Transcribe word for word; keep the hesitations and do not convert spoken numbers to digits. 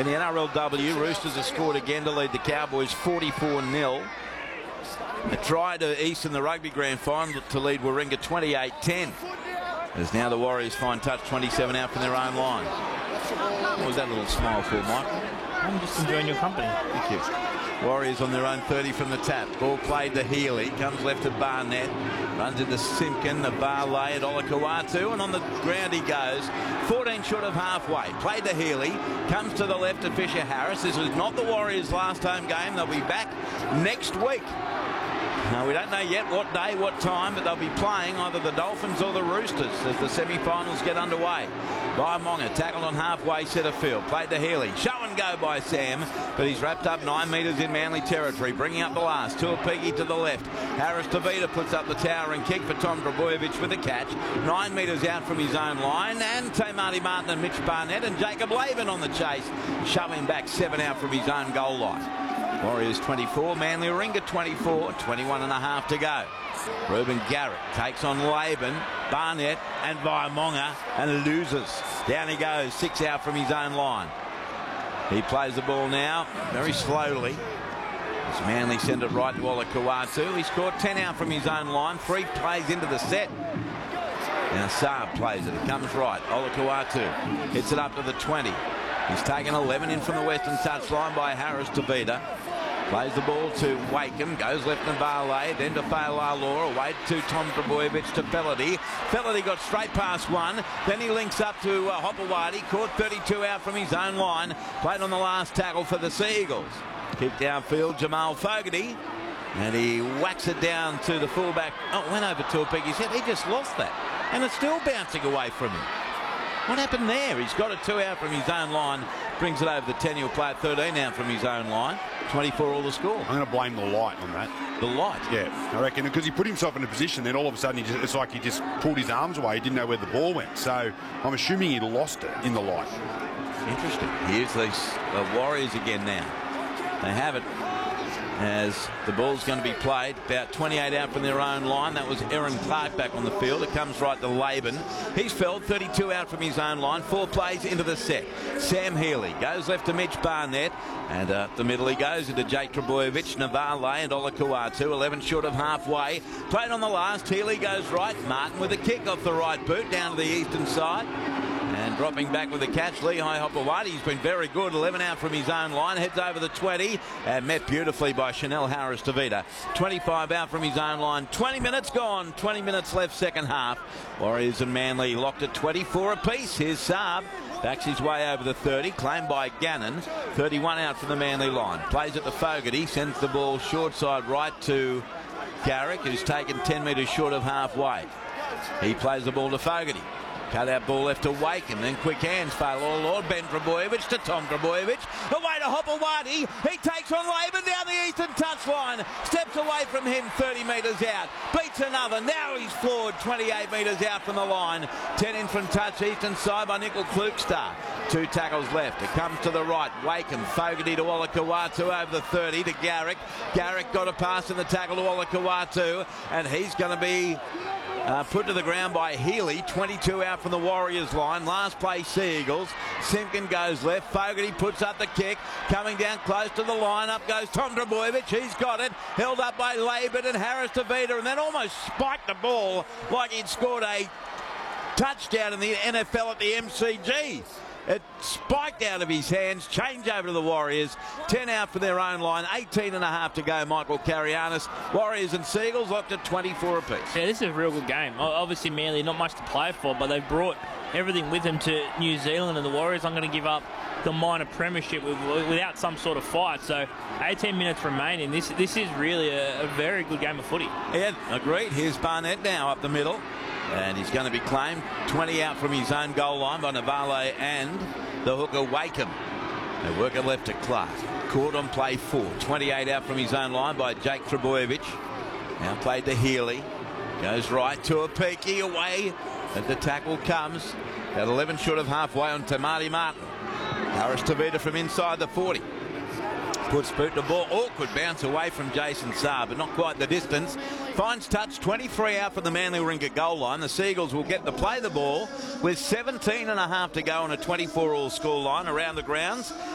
In the N R L W, Roosters have scored again to lead the Cowboys forty-four nil. A try to East in the rugby grand final to lead Warringah twenty-eight ten. As now the Warriors find touch twenty-seven out from their own line. What was that little smile for, Mike? I'm just enjoying your company. Thank you. Warriors on their own thirty from the tap. Ball played to Healy. Comes left to Barnett. Runs into Simpkin, the Barley at Olakau'atu. And on the ground he goes. fourteen short of halfway. Played to Healy. Comes to the left to Fisher Harris. This was not the Warriors' last home game. They'll be back next week. Now, we don't know yet what day, what time, but they'll be playing either the Dolphins or the Roosters as the semi-finals get underway. Vaimonga tackled on halfway centre field. Played to Healy. Show and go by Sam, but he's wrapped up nine metres in Manly territory. Bringing up the last. Tuapigi to the left. Harris Tavita puts up the towering kick for Tom Drabojevic with the catch. Nine metres out from his own line. And Tamati Martin and Mitch Barnett and Jacob Laban on the chase. Shoving back seven out from his own goal line. Warriors twenty-four, Manly Warringah twenty-four, twenty-one and a half to go. Reuben Garrick takes on Laban, Barnett and Vaimonga and loses. Down he goes, six out from his own line. He plays the ball now very slowly. As Manly send it right to Olakau'atu. He scored ten out from his own line, three plays into the set. Now Saab plays it, it comes right. Olakau'atu hits it up to the twenty. He's taken eleven in from the western touchline by Harris Tavita. Plays the ball to Wakeham, goes left to Barley, then to Fa'alaloa, away to Tom Drabojevic to Felady. Felady got straight past one, then he links up to uh, Hopewadi, caught thirty-two out from his own line, played on the last tackle for the Seagulls. Kick downfield, Jamal Fogarty, and he whacks it down to the fullback. Oh, went over to a pig. He said he just lost that, and it's still bouncing away from him. What happened there? He's got a two out from his own line, brings it over the ten. He'll play at thirteen out from his own line. twenty-four all the score. I'm going to blame the light on that. The light? Yeah, I reckon, because he put himself in a position, then all of a sudden he just, it's like he just pulled his arms away. He didn't know where the ball went. So I'm assuming he lost it in the light. Interesting. Here's the uh, Warriors again now. They have it as the ball's going to be played about twenty-eight out from their own line. That was Aaron Clark back on the field. It comes right to Laban. He's felled thirty-two out from his own line. Four plays into the set. Sam Healy goes left to Mitch Barnett, and uh, the middle he goes into Jake Drabojevic, Navale and Olakau'atu. eleven short of halfway. Played on the last. Healy goes right. Martin with a kick off the right boot down to the eastern side. And dropping back with the catch, Lehigh Hopewadi. He's been very good. eleven out from his own line. Heads over the twenty. And met beautifully by Chanel Harris Tavita. twenty-five out from his own line. twenty minutes gone. twenty minutes left second half. Warriors and Manly locked at twenty-four apiece. Here's Saab. Backs his way over the thirty. Claimed by Gannon. thirty-one out from the Manly line. Plays it to Fogarty. Sends the ball short side right to Garrick, who's taken ten metres short of halfway. He plays the ball to Fogarty. Cut out ball left to Wakeham, then quick hands, Fa'alaloa, Ben Drabojevic to Tom Drabojevic, away to Hopewadi. He takes on Laban down the eastern touchline, steps away from him thirty metres out, beats another. Now he's floored twenty-eight metres out from the line. ten in from touch, eastern side by Nickel Klukstar. Two tackles left. It comes to the right. Wakeham, Fogarty to Olakau'atu over the thirty to Garrick. Garrick got a pass in the tackle to Olakau'atu, and he's going to be Uh, put to the ground by Healy. twenty-two out from the Warriors line. Last play Seagulls. Simpkin goes left. Fogarty puts up the kick. Coming down close to the line. Up goes Tom Drabojevic. He's got it. Held up by Laban and Harris Tavita, and then almost spiked the ball like he'd scored a touchdown in the N F L at the M C G. It spiked out of his hands. Change over to the Warriors. ten out for their own line. eighteen and a half to go. Michael Carianis. Warriors and Seagulls locked at twenty-four apiece. Yeah, this is a real good game. Obviously, Manly not much to play for, but they've brought everything with them to New Zealand, and the Warriors aren't going to give up the minor premiership with, without some sort of fight. So eighteen minutes remaining. This this is really a, a very good game of footy. Yeah, agreed. Here's Barnett now up the middle. And he's going to be claimed. twenty out from his own goal line by Navale and the hooker Wakeham. They work it left to Clark. Caught on play four. twenty-eight out from his own line by Jake Drabojevic. Now played to Healy. Goes right to a peaky away. As the tackle comes. At eleven short of halfway on Tamati Martin. Harris Tavita from inside the forty. Puts boot the ball. Awkward bounce away from Jason Saab, but not quite the distance. Finds touch. twenty-three out from the Manly Warringah goal line. The Seagulls will get to play the ball with seventeen and a half to go on a twenty-four all score line around the grounds.